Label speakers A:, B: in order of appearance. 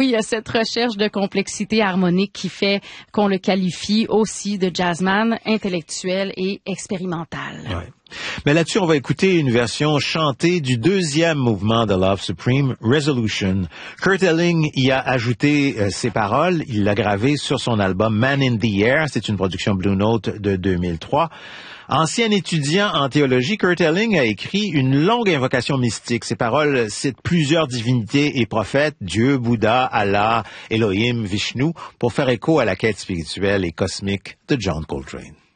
A: il y a cette recherche de complexité harmonique qui fait qu'on le qualifie aussi de jazzman intellectuel et expérimental.
B: Ouais. Mais là-dessus, on va écouter une version chantée du deuxième mouvement de Love Supreme, Resolution. Kurt Elling y a ajouté ses paroles. Il l'a gravé sur son album Man in the Air. C'est une production Blue Note de 2003. Ancien étudiant en théologie, Kurt Elling a écrit une longue invocation mystique. Ses paroles citent plusieurs divinités et prophètes, Dieu, Bouddha, Allah, Elohim, Vishnu, pour faire écho à la quête spirituelle et cosmique de John Coltrane.